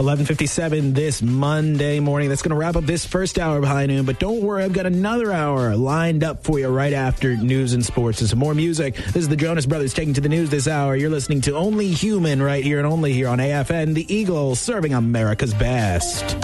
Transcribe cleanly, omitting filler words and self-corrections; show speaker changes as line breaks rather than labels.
11:57 this Monday morning. That's going to wrap up this first hour of High Noon. But don't worry, I've got another hour lined up for you right after news and sports and some more music. This is the Jonas Brothers taking to the news this hour. You're listening to Only Human right here and only here on AFN, the Eagle, serving America's best.